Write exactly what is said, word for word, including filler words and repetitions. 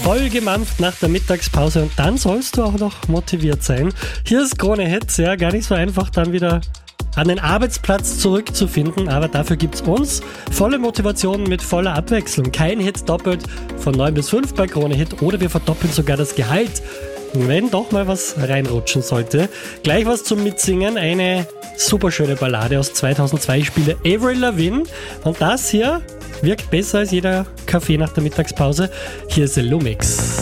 voll gemampft nach der Mittagspause und dann sollst du auch noch motiviert sein. Hier ist Krone Hit, ja, gar nicht so einfach dann wieder an den Arbeitsplatz zurückzufinden, aber dafür gibt's uns volle Motivation mit voller Abwechslung. Kein Hit doppelt von neun bis fünf bei Krone Hit oder wir verdoppeln sogar das Gehalt, wenn doch mal was reinrutschen sollte. Gleich was zum Mitsingen, eine super schöne Ballade aus zweitausendzwei, ich spiele Avril Lavigne und das hier wirkt besser als jeder Kaffee nach der Mittagspause. Hier ist der Lumix.